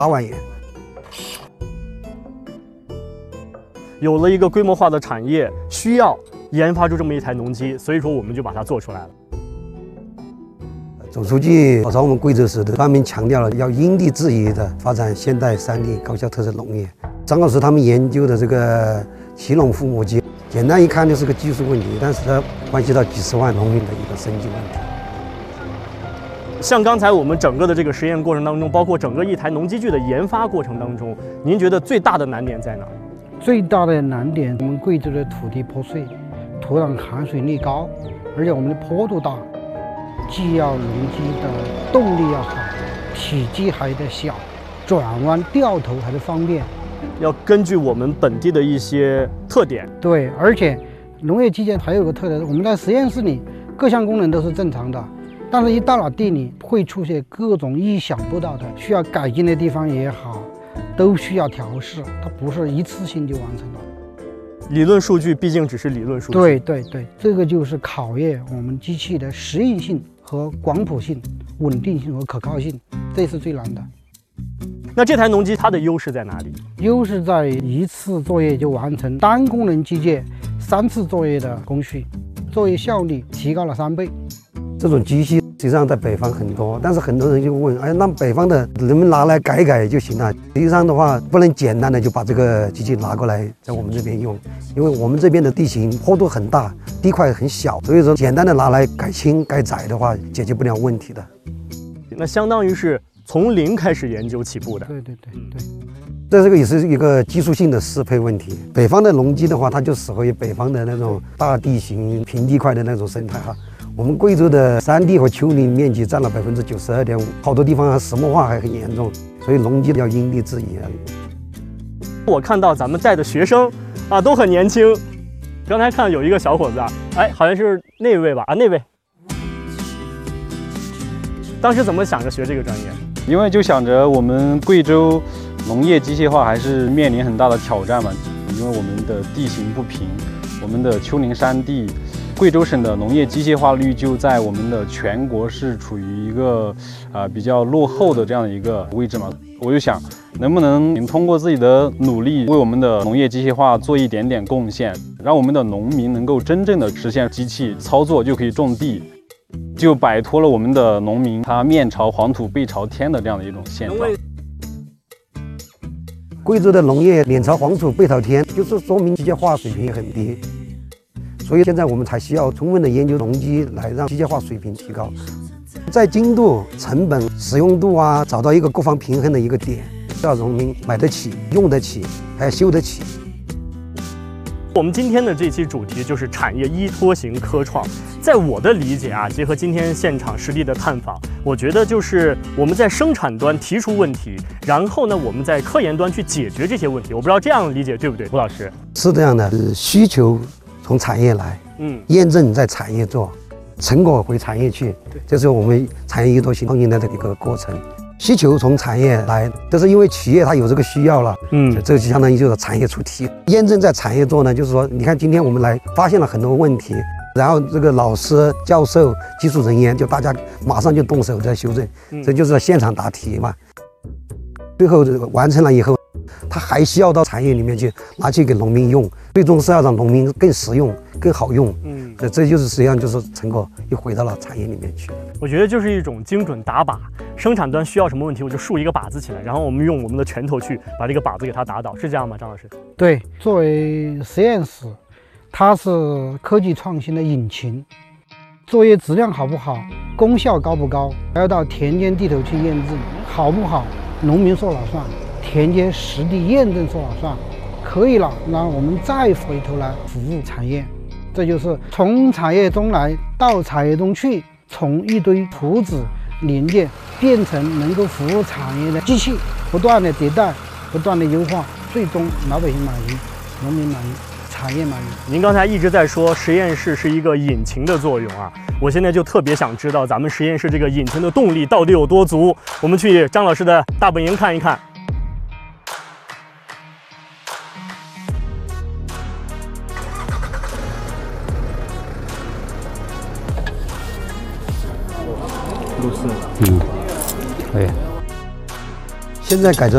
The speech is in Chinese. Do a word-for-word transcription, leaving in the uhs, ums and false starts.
八万元。 有了一个规模化的产业，需要研发出这么一台农机，所以说我们就把它做出来了。 总书记考察我们贵州市的，专门强调了要因地制宜的发展现代山地高效特色农业。张老师他们研究的这个奇隆覆膜机，简单一看就是个技术问题，但是它关系到几十万农民的一个生计问题。 像刚才我们整个的这个实验过程当中，包括整个一台农机具的研发过程当中，您觉得最大的难点在哪？ 最大的难点，我们贵州的土地坡碎，土壤含水率高，而且我们的坡度大，既要农机的动力要好，体积还得小，转弯掉头还得方便。 要根据我们本地的一些特点。 对，而且农业机械还有个特点，我们在实验室里各项功能都是正常的，但是一到了地里会出现各种意想不到的需要改进的地方也好，都需要调试，它不是一次性就完成了。 理论数据毕竟只是理论数据。 对对对，这个就是考验我们机器的实用性和广谱性、稳定性和可靠性，这是最难的。 那这台农机它的优势在哪里？ 优势在一次作业就完成单功能机械三次作业的工序，作业效率提高了三倍。 这种机器实际上在北方很多，但是很多人就问，哎，那北方的能不能拿来改改就行了？实际上的话，不能简单的就把这个机器拿过来在我们这边用，因为我们这边的地形坡度很大，地块很小，所以说简单的拿来改轻改窄的话，解决不了问题的。 那相当于是从零开始研究起步的。 对对对对。 这这个也是一个技术性的适配问题。北方的农机的话，它就适合于北方的那种大地形、平地块的那种生态哈。我们贵州的山地和丘陵面积占了百分之九十二点五，好多地方石墨化还很严重，所以农机要因地制宜啊。 我看到咱们带的学生啊都很年轻，刚才看有一个小伙子啊，哎，好像是那位吧？啊，那位。当时怎么想着学这个专业？ 因为就想着我们贵州农业机械化还是面临很大的挑战嘛，因为我们的地形不平，我们的丘陵山地，贵州省的农业机械化率就在我们的全国是处于一个啊、呃、比较落后的这样的一个位置嘛。我就想，能不能通过自己的努力，为我们的农业机械化做一点点贡献，让我们的农民能够真正的实现机器操作就可以种地。就摆脱了我们的农民他面朝黄土背朝天的这样的一种现状。 贵州的农业脸朝黄土背朝天，就是说明机械化水平很低，所以现在我们才需要充分的研究农机来让机械化水平提高，在精度、成本、使用度啊，找到一个各方平衡的一个点，让农民买得起、用得起，还要修得起。 我们今天的这期主题就是产业依托型科创。在我的理解啊，结合今天现场实地的探访，我觉得就是我们在生产端提出问题，然后呢，我们在科研端去解决这些问题。我不知道这样理解对不对，胡老师？ 是这样的，需求从产业来， 嗯， 验证在产业做，成果回产业去，这是我们产业依托型创新的一个过程。需求从产业来，就是因为企业它有这个需要了，嗯，这就相当于就是产业出题。验证在产业做呢，就是说，你看今天我们来发现了很多问题，然后这个老师、教授、技术人员就大家马上就动手在修正，嗯、这就是现场答题嘛。最后完成了以后，他还需要到产业里面去拿去给农民用，最终是要让农民更实用、更好用。嗯，这这就是实际上就是成果又回到了产业里面去。 我觉得就是一种精准打靶，生产端需要什么问题，我就竖一个靶子起来，然后我们用我们的拳头去把这个靶子给它打倒，是这样吗，张老师？ 对，作为实验室，它是科技创新的引擎，作业质量好不好，功效高不高，还要到田间地头去验证，好不好，农民说了算，田间实地验证说了算，可以了，那我们再回头来服务产业，这就是从产业中来到产业中去，从一堆图纸零件变成能够服务产业的机器，不断的迭代，不断的优化，最终老百姓满意，农民满意，产业满意。 您刚才一直在说实验室是一个引擎的作用啊，我现在就特别想知道咱们实验室这个引擎的动力到底有多足。我们去张老师的大本营看一看。 嗯，可以。现在改成